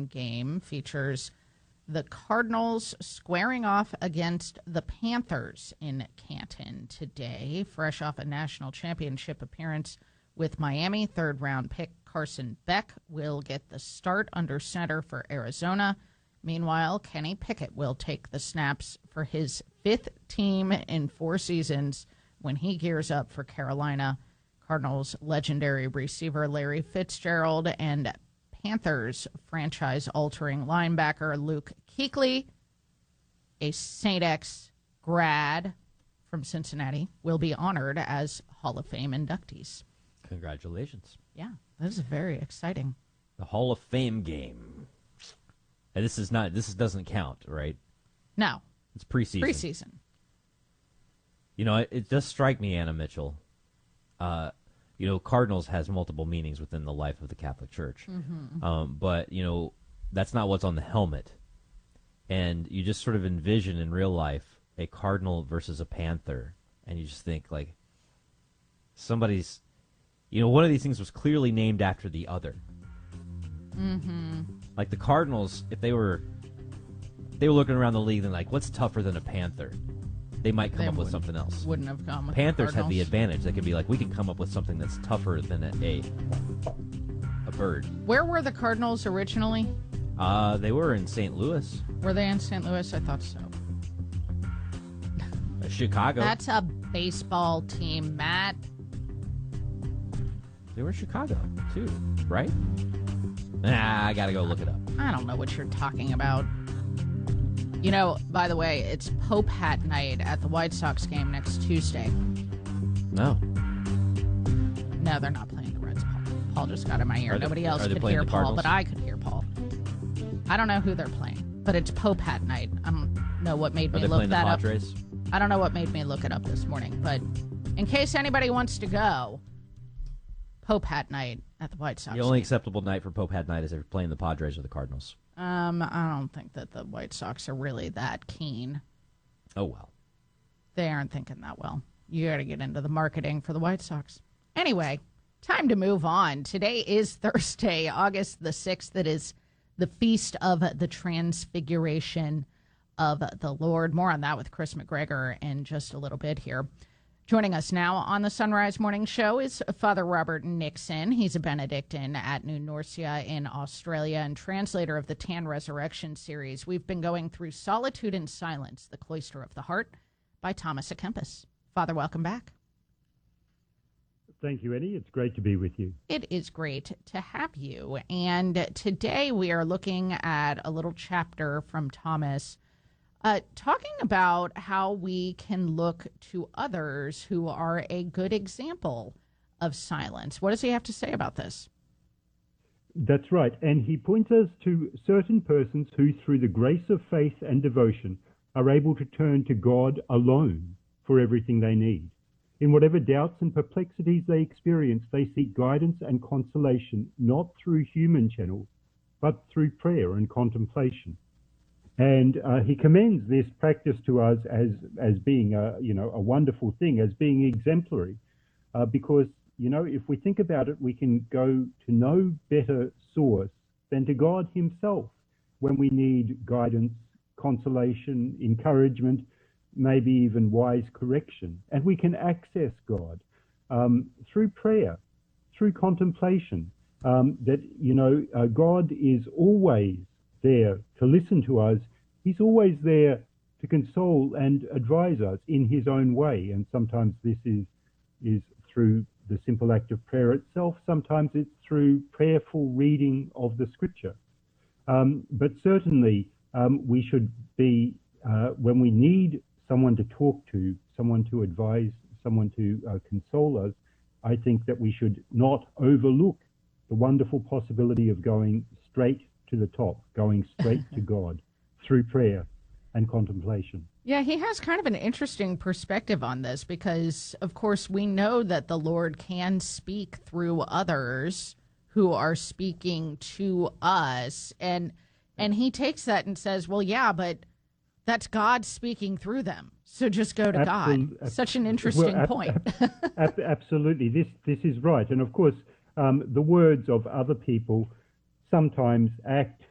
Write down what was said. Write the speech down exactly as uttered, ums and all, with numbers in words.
game features the Cardinals squaring off against the Panthers in Canton today, fresh off a national championship appearance with Miami. Third-round pick Carson Beck will get the start under center for Arizona. Meanwhile, Kenny Pickett will take the snaps for his fifth team in four seasons when he gears up for Carolina. Cardinals legendary receiver Larry Fitzgerald and Panthers franchise-altering linebacker Luke Kuechly, a Saint X grad from Cincinnati, will be honored as Hall of Fame inductees. Congratulations. Yeah, this is very exciting. The Hall of Fame game. And this is not. This is, doesn't count, right? No. It's preseason. Preseason. You know, it, it does strike me, Anna Mitchell. Uh, you know, Cardinals has multiple meanings within the life of the Catholic Church. Mm-hmm. Um, but, you know, that's not what's on the helmet. And you just sort of envision in real life a Cardinal versus a Panther. And you just think, like, somebody's, you know, one of these things was clearly named after the other. Mm-hmm. Like the Cardinals, if they were, they were looking around the league and like, what's tougher than a Panther? They might come They up with something else. Wouldn't have come with Panthers the have the Cardinals. advantage. They could be like, we can come up with something that's tougher than a a, a bird. Where were the Cardinals originally? Uh, they were in Saint Louis, Were they in Saint Louis? I thought so. uh, Chicago. That's a baseball team, Matt. They were in Chicago too, right? Nah, I gotta go look it up. I don't know what you're talking about. You know, by the way, it's Pope Hat night at the White Sox game next Tuesday. No. No, they're not playing the Reds, Paul. Paul just got in my ear. Are they- Nobody else are they could playing hear the Paul, Cardinals? but I could hear Paul. I don't know who they're playing, but it's Pope Hat night. I don't know what made Are me they look playing the that up. Padres? I don't know what made me look it up this morning, but in case anybody wants to go, Pope Hat night at the White Sox The only game. acceptable night for Pope Hat Night is if you're playing the Padres or the Cardinals. Um, I don't think that the White Sox are really that keen. Oh well. They aren't thinking that well. You got to get into the marketing for the White Sox. Anyway, time to move on. Today is Thursday, August the sixth. That is the Feast of the Transfiguration of the Lord. More on that with Chris McGregor in just a little bit here. Joining us now on the Sunrise Morning Show is Father Robert Nixon. He's a Benedictine at New Norcia in Australia and translator of the Tan Resurrection series. We've been going through Solitude and Silence, the Cloister of the Heart by Thomas à Kempis. Father, welcome back. Thank you, Eddie. It's great to be with you. It is great to have you. And today we are looking at a little chapter from Thomas Uh, talking about how we can look to others who are a good example of silence. What does he have to say about this? That's right. And he points us to certain persons who, through the grace of faith and devotion, are able to turn to God alone for everything they need. In whatever doubts and perplexities they experience, they seek guidance and consolation, not through human channels, but through prayer and contemplation. And uh, he commends this practice to us as as being a you know a wonderful thing, as being exemplary, uh, because you know if we think about it, we can go to no better source than to God Himself when we need guidance, consolation, encouragement, maybe even wise correction, and we can access God um, through prayer, through contemplation. Um, that you know uh, God is always there to listen to us. He's always there to console and advise us in his own way. And sometimes this is is through the simple act of prayer itself. Sometimes it's through prayerful reading of the scripture. Um, but certainly um, we should be, uh, when we need someone to talk to, someone to advise, someone to uh, console us, I think that we should not overlook the wonderful possibility of going straight to the top, going straight to God through prayer and contemplation. Yeah, he has kind of an interesting perspective on this because, of course, we know that the Lord can speak through others who are speaking to us. And and he takes that and says, well, yeah, but that's God speaking through them. So just go to Absol- God. Such an interesting well, ab- point. ab- ab- absolutely. This, this is right. And of course, um, the words of other people sometimes act